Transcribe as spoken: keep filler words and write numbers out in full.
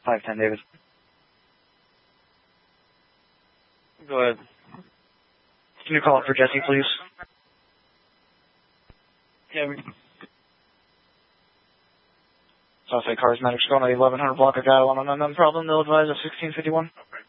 five ten, David. Go ahead. Can you call it for Jesse, please? Yeah, we... Southside Charismatic, going to eleven hundred block of dial on an unknown problem. They'll advise of sixteen fifty-one. Okay.